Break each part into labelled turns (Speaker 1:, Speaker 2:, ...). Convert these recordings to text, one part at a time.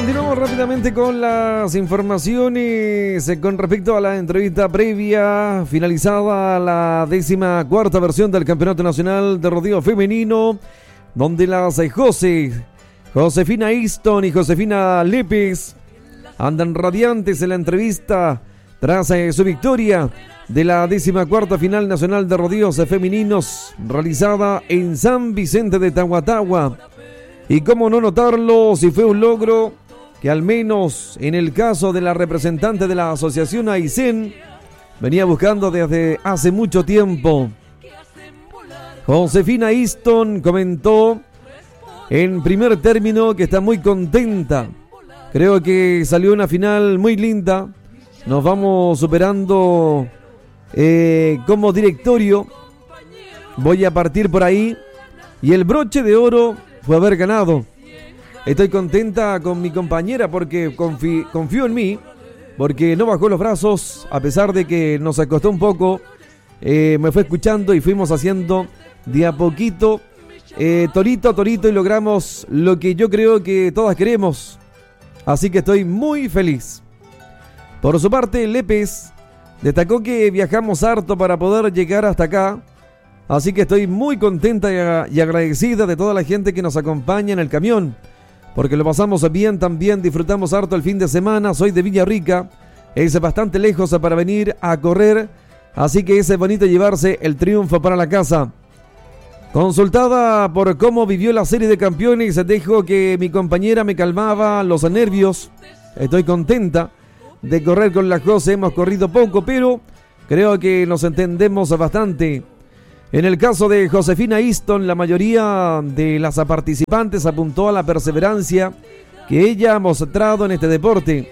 Speaker 1: Continuamos rápidamente con las informaciones con respecto a la entrevista previa finalizada la 14ª versión del Campeonato Nacional de Rodeo Femenino, donde las Josefina Easton y Josefina Lépez andan radiantes en la entrevista tras su victoria de la 14ª final nacional de rodeos femeninos realizada en San Vicente de Tahuatahua. Y cómo no notarlo, si fue un logro que al menos en el caso de la representante de la asociación Aysén venía buscando desde hace mucho tiempo. Josefina Easton comentó en primer término que está muy contenta. Creo que salió una final muy linda. Nos vamos superando como directorio. Voy a partir por ahí. Y el broche de oro fue haber ganado. Estoy contenta con mi compañera porque confío en mí, porque no bajó los brazos, a pesar de que nos costó un poco. Me fue escuchando y fuimos haciendo de a poquito, torito a torito, y logramos lo que yo creo que todas queremos. Así que estoy muy feliz. Por su parte, Lépez destacó que viajamos harto para poder llegar hasta acá. Así que estoy muy contenta y agradecida de toda la gente que nos acompaña en el camión, porque lo pasamos bien, también disfrutamos harto el fin de semana. Soy de Villarrica, es bastante lejos para venir a correr, así que es bonito llevarse el triunfo para la casa. Consultada por cómo vivió la serie de campeones, dijo que mi compañera me calmaba los nervios. Estoy contenta de correr con la Jose, hemos corrido poco, pero creo que nos entendemos bastante. En el caso de Josefina Easton, la mayoría de las participantes apuntó a la perseverancia que ella ha mostrado en este deporte.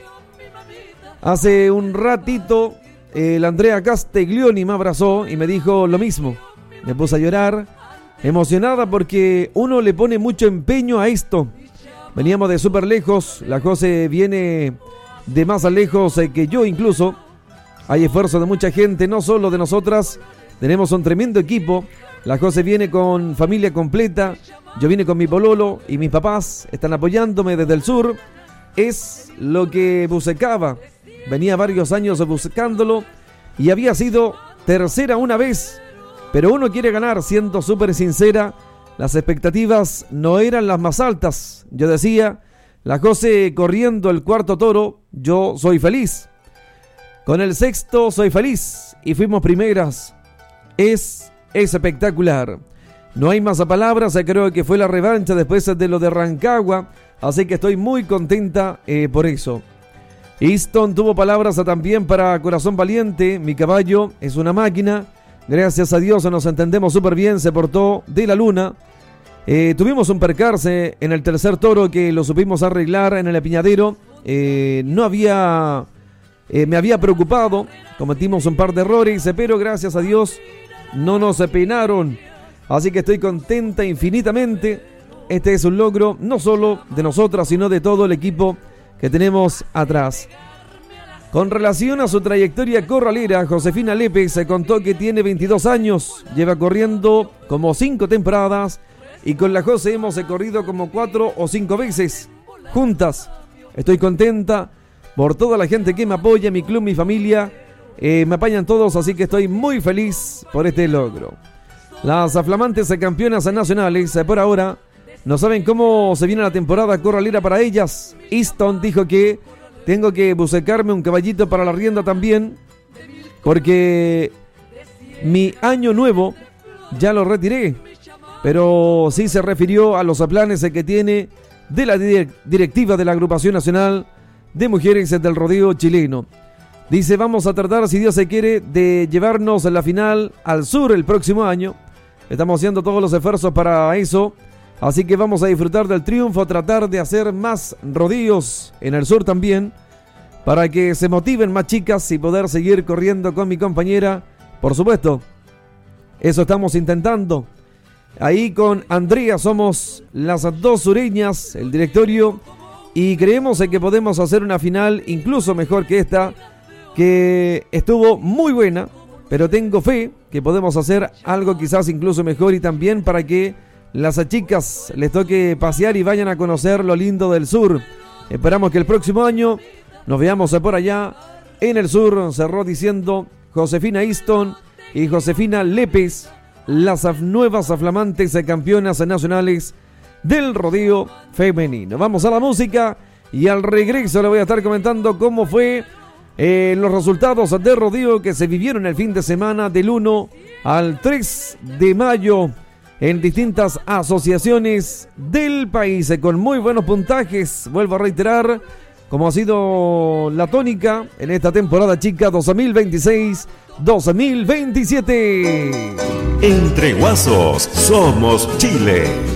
Speaker 1: Hace un ratito, la Andrea Castiglioni me abrazó y me dijo lo mismo. Me puse a llorar, emocionada porque uno le pone mucho empeño a esto. Veníamos de súper lejos, la Jose viene de más lejos que yo incluso. Hay esfuerzo de mucha gente, no solo de nosotras. Tenemos un tremendo equipo. La Jose viene con familia completa. Yo vine con mi pololo y mis papás están apoyándome desde el sur. Es lo que buscaba. Venía varios años buscándolo y había sido tercera una vez. Pero uno quiere ganar, siendo súper sincera. Las expectativas no eran las más altas. Yo decía, la Jose corriendo el cuarto toro, yo soy feliz. Con el sexto soy feliz y fuimos primeras. Es espectacular. No hay más palabras, creo que fue la revancha después de lo de Rancagua, así que estoy muy contenta por eso. Easton tuvo palabras también para Corazón Valiente. Mi caballo es una máquina, gracias a Dios nos entendemos súper bien, se portó de la luna. Tuvimos un percance en el tercer toro que lo supimos arreglar en el Piñadero. Me había preocupado, cometimos un par de errores, pero gracias a Dios no nos penaron. Así que estoy contenta infinitamente. Este es un logro no solo de nosotras, sino de todo el equipo que tenemos atrás. Con relación a su trayectoria corralera, Josefina Lépez se contó que tiene 22 años, lleva corriendo como 5 temporadas y con la Jose hemos corrido como 4 o 5 veces juntas. Estoy contenta por toda la gente que me apoya, mi club, mi familia, me apañan todos, así que estoy muy feliz por este logro. Las flamantes campeonas nacionales por ahora no saben cómo se viene la temporada corralera para ellas. Easton dijo que tengo que buscarme un caballito para la rienda también, porque mi año nuevo ya lo retiré, pero sí se refirió a los planes que tiene de la directiva de la Agrupación Nacional de Mujeres del Rodeo Chileno. Dice, vamos a tratar, si Dios se quiere, de llevarnos la final al sur el próximo año. Estamos haciendo todos los esfuerzos para eso, así que vamos a disfrutar del triunfo, tratar de hacer más rodeos en el sur también, para que se motiven más chicas y poder seguir corriendo con mi compañera. Por supuesto, eso estamos intentando. Ahí con Andrea somos las dos sureñas, el directorio, y creemos en que podemos hacer una final incluso mejor que esta, que estuvo muy buena, pero tengo fe que podemos hacer algo quizás incluso mejor, y también para que las chicas les toque pasear y vayan a conocer lo lindo del sur. Esperamos que el próximo año nos veamos por allá en el sur. Cerró diciendo Josefina Easton y Josefina Lépez, las nuevas flamantes campeonas nacionales del rodeo femenino. Vamos a la música y al regreso le voy a estar comentando cómo fue los resultados de rodeo que se vivieron el fin de semana del 1 al 3 de mayo en distintas asociaciones del país con muy buenos puntajes. Vuelvo a reiterar, como ha sido la tónica en esta temporada chica 2026-2027.
Speaker 2: Entre Guasos somos Chile.